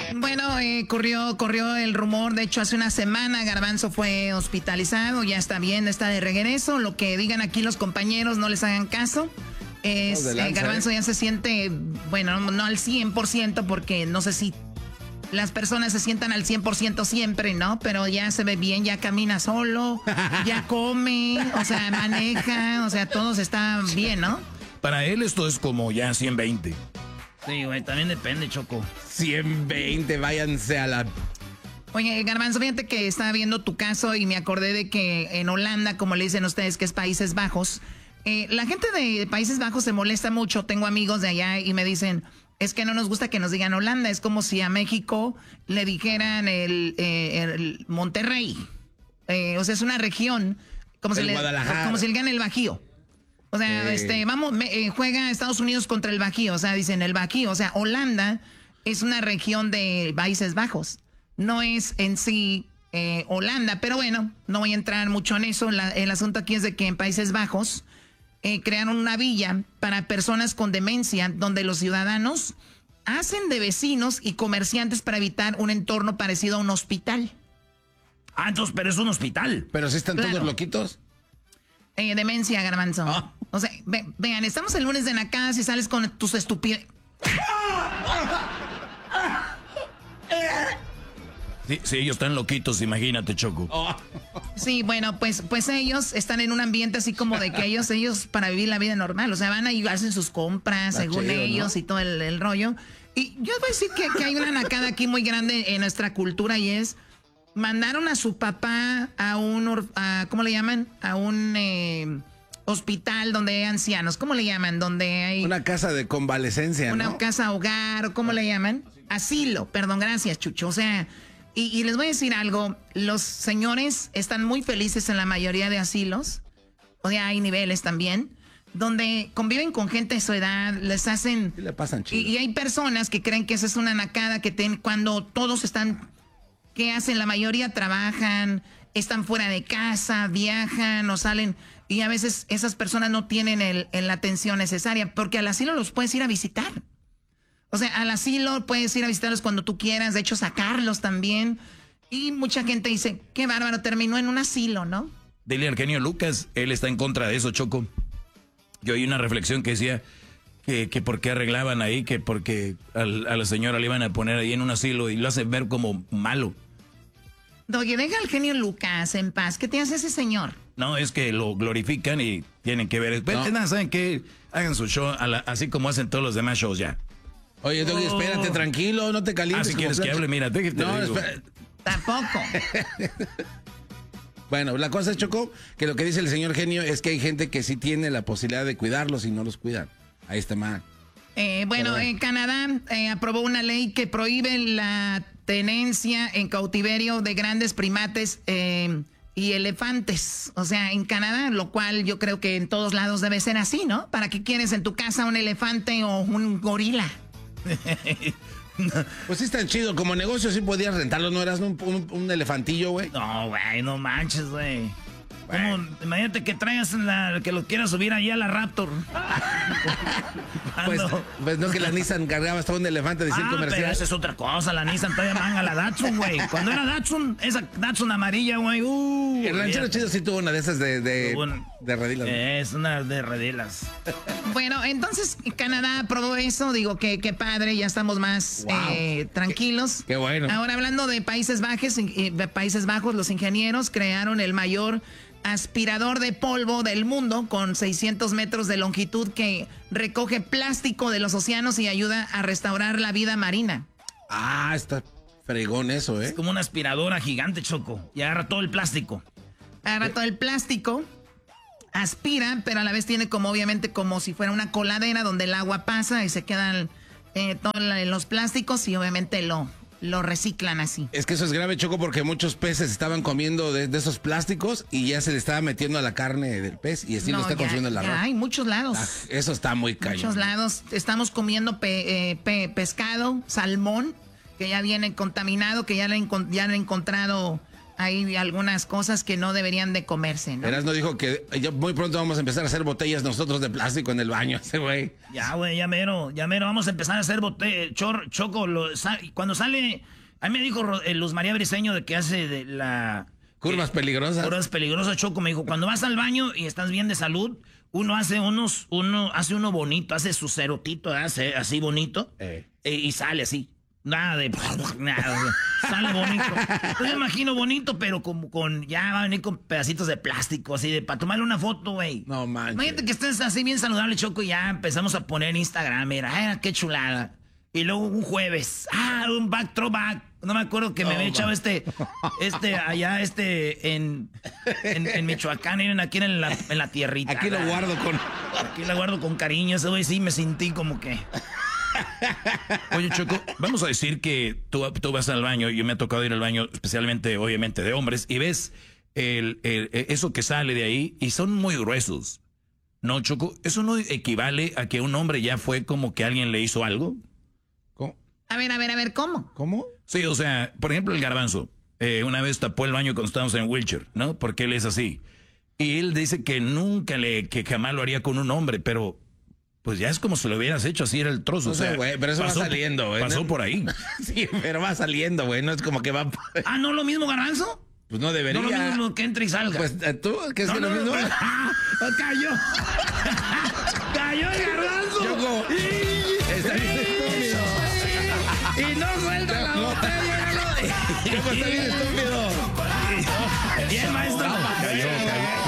Bueno, corrió el rumor, de hecho hace una semana Garbanzo fue hospitalizado, ya está bien, está de regreso, lo que digan aquí los compañeros no les hagan caso. Garbanzo ya se siente, bueno, no al 100% porque no sé si las personas se sientan al 100% siempre, ¿no? Pero ya se ve bien, ya camina solo, ya come, o sea, maneja, o sea, todo está bien, ¿no? Para él esto es como ya 120. Sí, güey, también depende, Choco. 120, váyanse a la... Oye, Garbanzo, fíjate que estaba viendo tu caso y me acordé de que en Holanda, como le dicen ustedes, que es Países Bajos, la gente de Países Bajos se molesta mucho. Tengo amigos de allá y me dicen, es que no nos gusta que nos digan Holanda. Es como si a México le dijeran el Monterrey. O sea, es una región, como si le digan el Bajío. O sea, juega Estados Unidos contra el Bajío, o sea, dicen el Bajío. O sea, Holanda es una región de Países Bajos. No es en sí Holanda, pero bueno, no voy a entrar mucho en eso. El asunto aquí es de que en Países Bajos crearon una villa para personas con demencia, donde los ciudadanos hacen de vecinos y comerciantes para evitar un entorno parecido a un hospital. Ah, entonces, pero es un hospital. Pero si están todos loquitos. Demencia, Garbanzo. Oh. O sea, vean, estamos el lunes de Nacadas y sales con tus estupidez. Sí, ellos están loquitos, imagínate, Choco. Oh. Sí, bueno, pues ellos están en un ambiente así como de que ellos para vivir la vida normal, o sea, van ahí, hacen sus compras, según chido, ellos, ¿no? Y todo el rollo. Y yo voy a decir que hay una nacada aquí muy grande en nuestra cultura y es, mandaron a su papá a ¿cómo le llaman? A un hospital donde hay ancianos, ¿cómo le llaman? Donde hay... Una casa de convalecencia, una, ¿no? casa hogar, ¿cómo le llaman? Asilo, perdón, gracias, Chucho, o sea... Y les voy a decir algo, los señores están muy felices en la mayoría de asilos, o sea, hay niveles también, donde conviven con gente de su edad, les hacen... Y le pasan chido. Y hay personas que creen que esa es una nacada que cuando todos están... ¿Qué hacen? La mayoría trabajan, están fuera de casa, viajan o salen, y a veces esas personas no tienen la atención necesaria, porque al asilo los puedes ir a visitar. O sea, al asilo puedes ir a visitarlos cuando tú quieras, de hecho sacarlos también. Y mucha gente dice, qué bárbaro, terminó en un asilo, ¿no? Dile al genio Lucas, él está en contra de eso, Choco. Yo oí una reflexión que decía que por qué arreglaban ahí, que porque a la señora le iban a poner ahí en un asilo y lo hacen ver como malo. Oye, deja al genio Lucas en paz. ¿Qué te hace ese señor? No, es que lo glorifican y tienen que ver. No. Nada, ¿saben qué? Hagan su show así como hacen todos los demás shows ya. Oye, Doggy, espérate, tranquilo, no te calientes. Si quieres que hable, mira, no, espera. Tampoco. Bueno, la cosa es, Choco, que lo que dice el señor genio es que hay gente que sí tiene la posibilidad de cuidarlos y no los cuidan. Ahí está mal. Canadá aprobó una ley que prohíbe la tenencia en cautiverio de grandes primates y elefantes. O sea, en Canadá, lo cual yo creo que en todos lados debe ser así, ¿no? ¿Para qué quieres en tu casa un elefante o un gorila? Pues sí, es tan chido. Como negocio sí podías rentarlo, ¿no eras un elefantillo, güey? No, güey, no manches, güey. Imagínate que traigas que lo quieras subir allá a la Raptor. Pues no, que la Nissan cargaba hasta un elefante de circo comercial. Pero esa es otra cosa, la Nissan todavía manga la Datsun, güey. Cuando era Datsun, esa Datsun amarilla, güey. El ranchero chido sí tuvo una de esas de redilas. Es una de redilas. Bueno, entonces Canadá aprobó eso, digo que qué padre, ya estamos más tranquilos. Qué bueno. Ahora hablando de Países Bajos, los ingenieros crearon el mayor aspirador de polvo del mundo con 600 metros de longitud que recoge plástico de los océanos y ayuda a restaurar la vida marina. Ah, está fregón eso, ¿eh? Es como una aspiradora gigante, Choco, y agarra todo el plástico. Agarra todo el plástico, aspira, pero a la vez tiene como obviamente como si fuera una coladera donde el agua pasa y se quedan todos los plásticos y obviamente lo reciclan así. Es que eso es grave, Choco, porque muchos peces estaban comiendo de esos plásticos y ya se le estaba metiendo a la carne del pez y así lo está consumiendo el arroz. Hay muchos lados. Eso está muy cañón. Muchos lados. Estamos comiendo pescado, salmón, que ya viene contaminado, que ya le han encontrado hay algunas cosas que no deberían de comerse, ¿no? Erasmo dijo que ya muy pronto vamos a empezar a hacer botellas nosotros de plástico en el baño, ese güey. Ya, güey, ya mero, vamos a empezar a hacer botellas. Choco, cuando sale, a mí me dijo Luz María Briseño de que hace de la... Curvas peligrosas. Curvas peligrosas, Choco, me dijo, cuando vas al baño y estás bien de salud, uno hace uno bonito, hace su cerotito, hace así bonito, y sale así. Nada, sale bonito. Yo me imagino bonito, pero como ya va a venir con pedacitos de plástico, así para tomarle una foto, güey. No manches. Imagínate que estés así bien saludable, Choco, y ya empezamos a poner en Instagram, mira, qué chulada. Y luego un jueves, un back. No me acuerdo que me había echado allá en Michoacán, aquí en la tierrita. Aquí lo guardo con cariño, ese güey sí me sentí como que... Oye, Choco, vamos a decir que tú vas al baño, yo me ha tocado ir al baño, especialmente, obviamente, de hombres, y ves eso que sale de ahí, y son muy gruesos. ¿No, Choco? ¿Eso no equivale a que un hombre ya fue como que alguien le hizo algo? ¿Cómo? A ver, ¿cómo? ¿Cómo? Sí, o sea, por ejemplo, el Garbanzo. Una vez tapó el baño cuando estábamos en wheelchair, ¿no? Porque él es así. Y él dice que que jamás lo haría con un hombre, pero pues ya es como si lo hubieras hecho, así era el trozo. No sé, güey, pero eso va saliendo, güey. Pasó por ahí. Sí, pero va saliendo, güey. No es como que va... ¿no lo mismo, Garbanzo? Pues no debería. No lo mismo que entre y salga. Pues tú, ¿qué es lo mismo? Cayó. Cayó el Garbanzo. Choco. Está bien estúpido. Y no suelta la botella. Choco, está bien estúpido. Bien, maestro. Cayó.